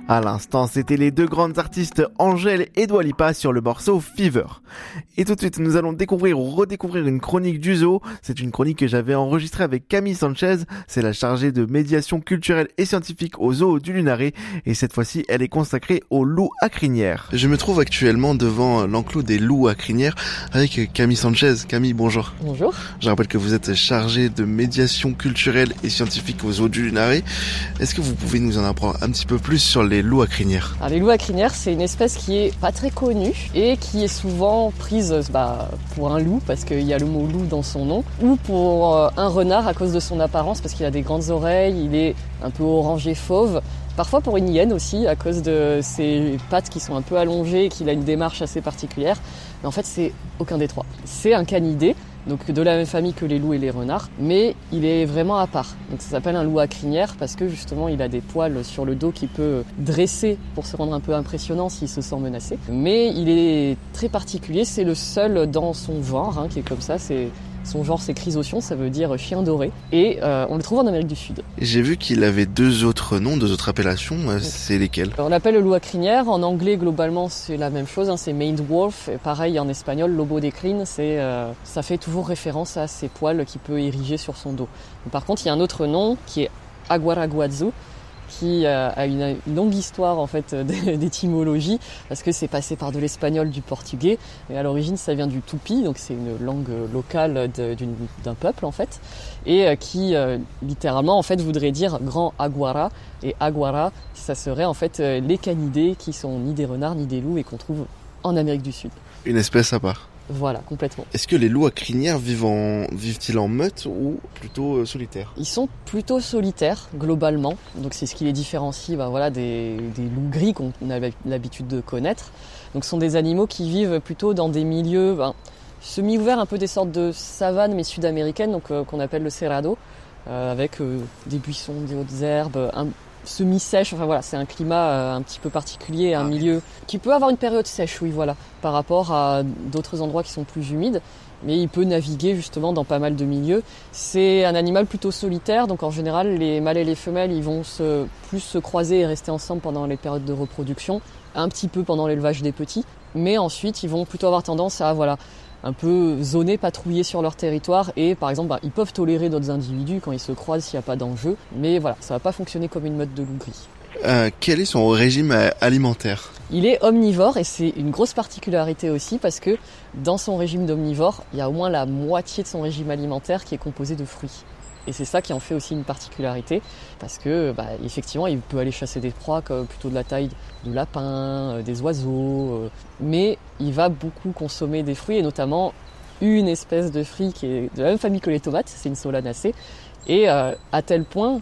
À l'instant, c'était les deux grandes artistes Angèle et Dua Lipa sur le morceau Fever. Et tout de suite, nous allons découvrir ou redécouvrir une chronique du zoo. C'est une chronique que j'avais enregistrée avec Camille Sanchez. C'est la chargée de médiation culturelle et scientifique au zoo du Lunaret. Et cette fois-ci, elle est consacrée aux loups à crinière. Je me trouve actuellement devant l'enclos des loups à crinière avec Camille Sanchez. Camille, bonjour. Bonjour. Je rappelle que vous êtes chargée de médiation culturelle et scientifique au zoo du Lunaret. Est-ce que vous pouvez nous en apprendre un petit peu plus sur les loups à crinière? Alors, les loups à crinière, c'est une espèce qui est pas très connue et qui est souvent prise pour un loup parce qu'il y a le mot loup dans son nom, ou pour un renard à cause de son apparence parce qu'il a des grandes oreilles, il est un peu orangé fauve. Parfois pour une hyène aussi à cause de ses pattes qui sont un peu allongées et qu'il a une démarche assez particulière. Mais en fait c'est aucun des trois. C'est un canidé, donc de la même famille que les loups et les renards, mais il est vraiment à part. Donc ça s'appelle un loup à crinière parce que justement il a des poils sur le dos qu'il peut dresser pour se rendre un peu impressionnant s'il se sent menacé. Mais il est très particulier, c'est le seul dans son genre qui est comme ça. Son genre c'est Chrysotion, ça veut dire chien doré, et on le trouve en Amérique du Sud. J'ai vu qu'il avait deux autres noms, deux autres appellations, c'est lesquels? On l'appelle le loup à crinière, en anglais globalement c'est la même chose, c'est maned wolf, et pareil en espagnol lobo de crin, ça fait toujours référence à ses poils qu'il peut ériger sur son dos. Par contre il y a un autre nom qui est aguaraguazu, qui a une longue histoire en fait d'étymologie parce que c'est passé par de l'espagnol, du portugais, et à l'origine ça vient du tupi, donc c'est une langue locale d'un peuple en fait, et qui littéralement en fait voudrait dire grand aguara, et aguara ça serait en fait les canidés qui sont ni des renards ni des loups et qu'on trouve en Amérique du Sud. Une espèce à part. Voilà, complètement. Est-ce que les loups à crinière vivent-ils en meute ou plutôt solitaires? Ils sont plutôt solitaires, globalement. Donc c'est ce qui les différencie des loups gris qu'on a l'habitude de connaître. Donc ce sont des animaux qui vivent plutôt dans des milieux semi-ouverts, un peu des sortes de savanes mais sud-américaines, donc qu'on appelle le cerrado, avec des buissons, des hautes herbes, semi-sèche, c'est un climat un petit peu particulier, un milieu qui peut avoir une période sèche, par rapport à d'autres endroits qui sont plus humides, mais il peut naviguer justement dans pas mal de milieux. C'est un animal plutôt solitaire, donc en général les mâles et les femelles ils vont plus se croiser et rester ensemble pendant les périodes de reproduction, un petit peu pendant l'élevage des petits, mais ensuite ils vont plutôt avoir tendance à un peu zoner, patrouiller sur leur territoire, et par exemple ils peuvent tolérer d'autres individus quand ils se croisent s'il n'y a pas d'enjeu, mais ça va pas fonctionner comme une meute de loups gris. Quel est son régime alimentaire? Il est omnivore, et c'est une grosse particularité aussi parce que dans son régime d'omnivore, il y a au moins la moitié de son régime alimentaire qui est composé de fruits. Et c'est ça qui en fait aussi une particularité, parce que effectivement il peut aller chasser des proies plutôt de la taille du lapin, des oiseaux, mais il va beaucoup consommer des fruits, et notamment une espèce de fruit qui est de la même famille que les tomates, c'est une solanacée, et à tel point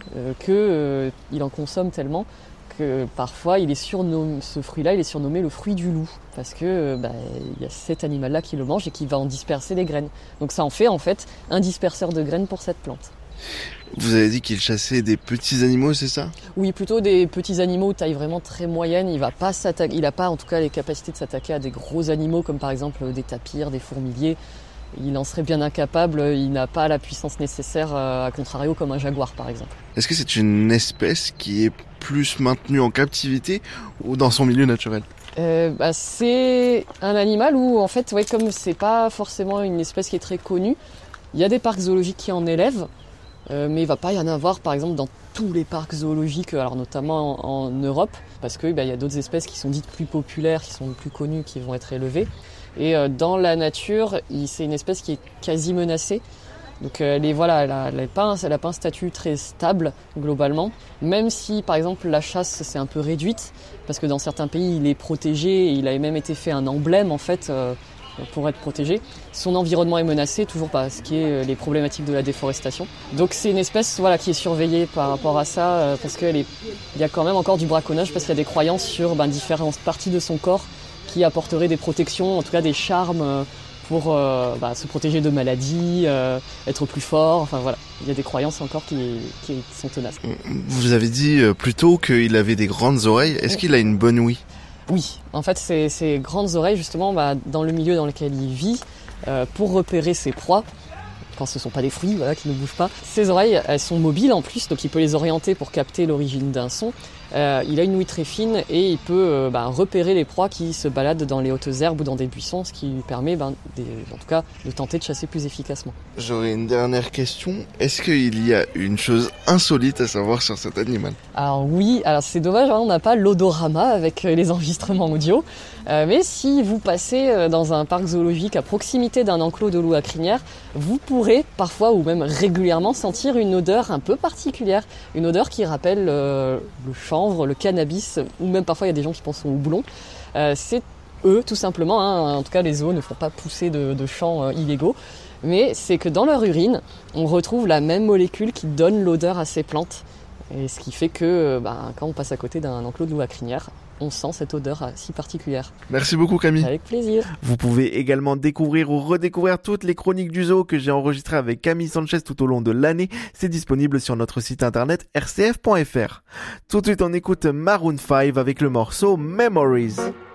qu'il en consomme tellement que parfois ce fruit-là il est surnommé le fruit du loup, parce que il y a cet animal-là qui le mange et qui va en disperser les graines. Donc ça en fait un disperseur de graines pour cette plante. Vous avez dit qu'il chassait des petits animaux, c'est ça? Oui, plutôt des petits animaux, taille vraiment très moyenne. Il n'a pas en tout cas les capacités de s'attaquer à des gros animaux comme par exemple des tapirs, des fourmiliers. Il en serait bien incapable, il n'a pas la puissance nécessaire, à contrario comme un jaguar par exemple. Est-ce que c'est une espèce qui est plus maintenue en captivité ou dans son milieu naturel? C'est un animal où en fait, comme c'est pas forcément une espèce qui est très connue, il y a des parcs zoologiques qui en élèvent, mais il va pas y en avoir par exemple dans tous les parcs zoologiques, alors notamment en Europe, parce que y a d'autres espèces qui sont dites plus populaires, qui sont plus connues, qui vont être élevées. Et dans la nature, c'est une espèce qui est quasi menacée. Donc elle n'a pas un statut très stable globalement, même si par exemple la chasse c'est un peu réduite, parce que dans certains pays il est protégé, et il a même été fait un emblème en fait pour être protégé. Son environnement est menacé, toujours parce qu'il y a les problématiques de la déforestation. Donc c'est une espèce qui est surveillée par rapport à ça, parce qu'il y a quand même encore du braconnage, parce qu'il y a des croyances sur différentes parties de son corps qui apporteraient des protections, en tout cas des charmes pour se protéger de maladies, être plus fort, il y a des croyances encore qui sont tenaces. Vous avez dit plus tôt qu'il avait des grandes oreilles, est-ce qu'il a une bonne ouïe? Oui, en fait ces grandes oreilles justement dans le milieu dans lequel il vit, pour repérer ses proies, quand ce ne sont pas des fruits qui ne bougent pas. Ses oreilles elles sont mobiles en plus, donc il peut les orienter pour capter l'origine d'un son. il a une ouïe très fine et il peut repérer les proies qui se baladent dans les hautes herbes ou dans des buissons, ce qui lui permet en tout cas de tenter de chasser plus efficacement. J'aurais une dernière question. Est-ce qu'il y a une chose insolite à savoir sur cet animal? Alors oui, c'est dommage, on n'a pas l'odorama avec les enregistrements audio, mais si vous passez dans un parc zoologique à proximité d'un enclos de loup à crinière, vous pourrez parfois ou même régulièrement sentir une odeur un peu particulière, une odeur qui rappelle le chanvre, le cannabis, ou même parfois il y a des gens qui pensent au houblon. C'est eux tout simplement, en tout cas les zoos ne font pas pousser de champs illégaux, mais c'est que dans leur urine, on retrouve la même molécule qui donne l'odeur à ces plantes. Et ce qui fait que quand on passe à côté d'un enclos de loup à crinière, on sent cette odeur si particulière. Merci beaucoup Camille. Avec plaisir. Vous pouvez également découvrir ou redécouvrir toutes les chroniques du zoo que j'ai enregistrées avec Camille Sanchez tout au long de l'année. C'est disponible sur notre site internet rcf.fr. Tout de suite on écoute Maroon 5 avec le morceau Memories.